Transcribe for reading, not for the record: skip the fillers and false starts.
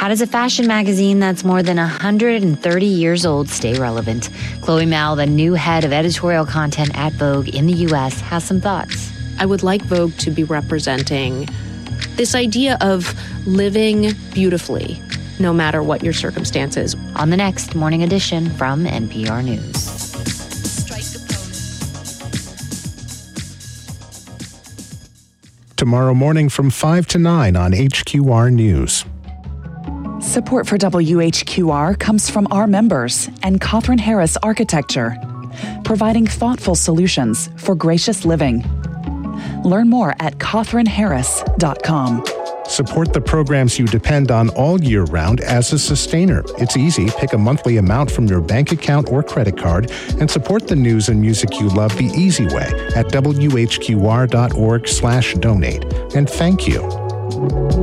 How does a fashion magazine that's more than 130 years old stay relevant? Chloe Mao, the new head of editorial content at Vogue in the U.S., has some thoughts. I would like Vogue to be representing this idea of living beautifully, no matter what your circumstances. On the next Morning Edition from NPR News. Tomorrow morning from 5 to 9 on HQR News. Support for WHQR comes from our members and Catherine Harris Architecture, providing thoughtful solutions for gracious living. Learn more at catherineharris.com. Support the programs you depend on all year round as a sustainer. It's easy. Pick a monthly amount from your bank account or credit card and support the news and music you love the easy way at whqr.org/donate. And thank you.